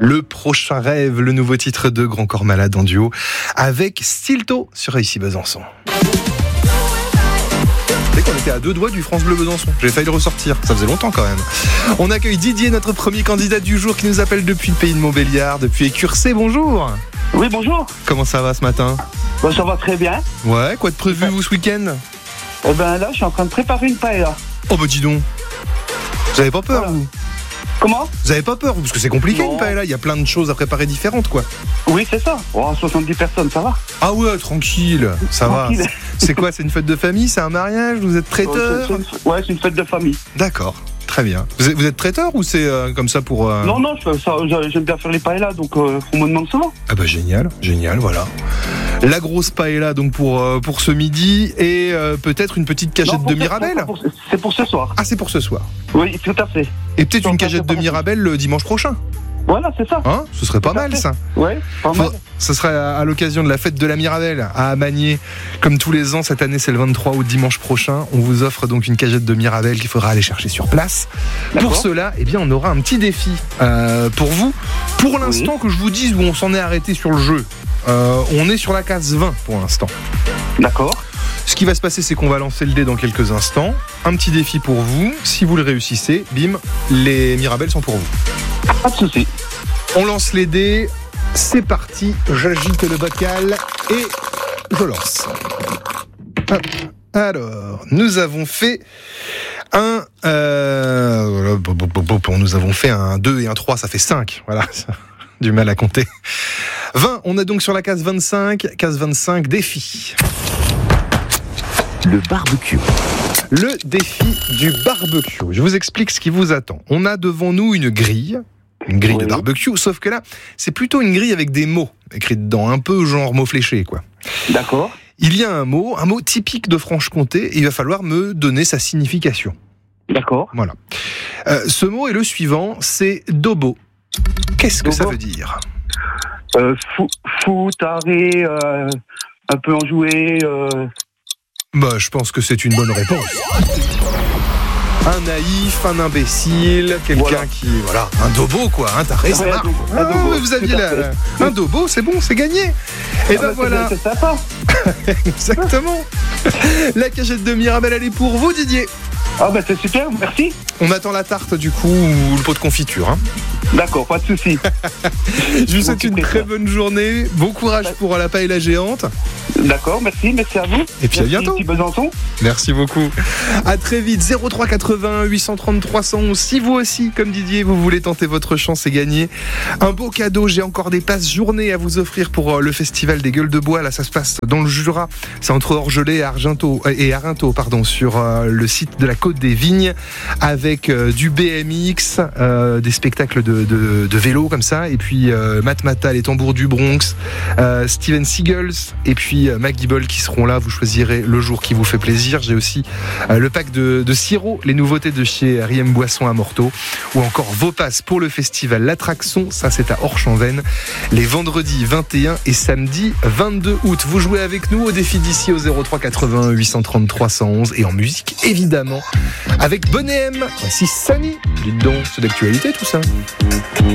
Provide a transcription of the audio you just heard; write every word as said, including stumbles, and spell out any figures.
Le prochain rêve, le nouveau titre de Grand Corps Malade en duo avec Stilto sur Ici Besançon. C'est qu'on était à deux doigts du France Bleu Besançon. J'ai failli le ressortir, ça faisait longtemps quand même. On accueille Didier, notre premier candidat du jour qui nous appelle depuis le pays de Montbéliard, depuis Écursé. Bonjour. Oui, bonjour. Comment ça va ce matin ? Bon, ça va très bien. Ouais, quoi de prévu vous ce week-end ? Eh ben là, je suis en train de préparer une paella. Oh bah dis donc. Vous avez pas peur Voilà. vous ? Comment ? Vous avez pas peur parce que c'est compliqué Non. une paella, il y a plein de choses à préparer différentes quoi. Oui, c'est ça. Oh, soixante-dix personnes, ça va. Ah ouais, tranquille, ça Tranquille. va. C'est quoi, c'est une fête de famille, c'est un mariage, vous êtes traiteur ? Oh, c'est- c'est- Ouais, c'est une fête de famille. D'accord, très bien. Vous êtes, vous êtes traiteur ou c'est euh, comme ça pour... euh... Non, non, je fais ça, j'a- j'aime bien faire les paellas, donc euh, on me demande souvent. Ah bah génial, génial, voilà. La grosse paella donc pour, euh, pour ce midi et euh, peut-être une petite cagette Non, pour de ce- Mirabelle. pour- pour- C'est pour ce soir. Ah c'est pour ce soir. Oui, tout à fait. Et peut-être une Donc, cagette de préparation. Mirabelle le dimanche prochain. Voilà, c'est ça. Hein, ce serait pas Tout à mal fait. ça. Ouais, pas mal. Faut- Ce serait à à l'occasion de la fête de la Mirabelle à Amagné. Comme tous les ans, cette année c'est le vingt-trois août, dimanche prochain. On vous offre donc une cagette de Mirabelle qu'il faudra aller chercher sur place. D'accord. Pour cela, eh bien, on aura un petit défi euh, pour vous. Pour l'instant, que je vous dise où on s'en est arrêté sur le jeu. Euh, on est sur la case vingt pour l'instant. D'accord. Ce qui va se passer, c'est qu'on va lancer le dé dans quelques instants. Un petit défi pour vous. Si vous le réussissez, bim, les Mirabelles sont pour vous. Pas de souci. On lance les dés. C'est parti. J'agite le bocal et je lance. Hop. Alors, nous avons fait un... Euh, nous avons fait un deux et un trois, ça fait cinq. Voilà, du mal à compter. vingt, on est donc sur la case vingt-cinq. Case vingt-cinq, défi. Le barbecue. Le défi du barbecue. Je vous explique ce qui vous attend. On a devant nous une grille, une grille Oui. de barbecue, sauf que là, c'est plutôt une grille avec des mots écrits dedans, un peu genre mots fléchés, quoi. D'accord. Il y a un mot, un mot typique de Franche-Comté, et il va falloir me donner sa signification. D'accord. Voilà. Euh, ce mot est le suivant, c'est dobo. Qu'est-ce que Dobo. ça veut dire ? Euh, fou, fou, taré, euh, un peu enjoué. Euh... Bah, je pense que c'est une bonne réponse. Un naïf, un imbécile, quelqu'un Voilà. qui... Voilà, un dobo, quoi, un taré, ça Ouais, un marche. dobo, un Ah, dobo, mais vous aviez tout à la... fait. un dobo, c'est bon, c'est gagné. Et Ah ben bah, c'est- voilà, C'est sympa. exactement. La cagette de Mirabelle, elle est pour vous, Didier. Ah bah c'est super, merci. On attend la tarte, du coup, ou le pot de confiture. Hein. D'accord, pas de souci. Je vous souhaite une m'occuperai de très ça. bonne journée. Bon courage pour la paella géante. D'accord, merci, merci à vous. Et puis à Merci, bientôt. Petit Besançon. Merci beaucoup. À très vite. zéro trois quatre-vingts huit cent trente trois cent onze. Si vous aussi, comme Didier, vous voulez tenter votre chance et gagner un beau cadeau, j'ai encore des passes journée à vous offrir pour euh, le festival des Gueules de Bois. Là, ça se passe dans le Jura. C'est entre Orgelet et Argenteau, euh, et Arinthod, pardon, sur euh, le site de la Côte des Vignes, avec euh, du B M X, euh, des spectacles de, de, de vélo comme ça, et puis euh, Matt Mata, les tambours du Bronx, euh, Steven Seagulls, et puis euh, Mac Gibble qui seront là. Vous choisirez le jour qui vous fait plaisir. J'ai aussi euh, le pack de, de sirop, les nouveautés de chez Riem Boisson à Morteau, ou encore vos passes pour le festival L'Attraction, ça c'est à Orchamps-Vennes, les vendredis vingt et un et samedi vingt-deux août. Vous jouez avec nous au défi d'ici au zéro trois quatre-vingts huit cent trente trois cent onze, et en musique évidemment avec Bonnet M. Voici Samy. Dites donc, c'est d'actualité tout ça.